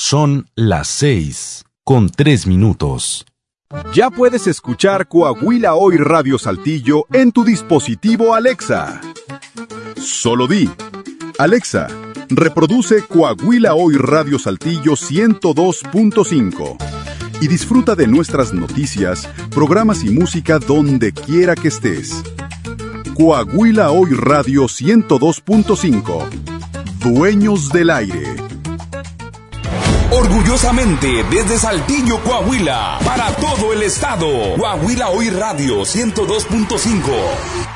Son las 6:03. Ya puedes escuchar Coahuila Hoy Radio Saltillo en tu dispositivo Alexa. Solo di: Alexa, reproduce Coahuila Hoy Radio Saltillo 102.5 y disfruta de nuestras noticias, programas y música donde quiera que estés. Coahuila Hoy Radio 102.5. Dueños del aire. Orgullosamente desde Saltillo, Coahuila, para todo el estado. Coahuila Hoy Radio 102.5.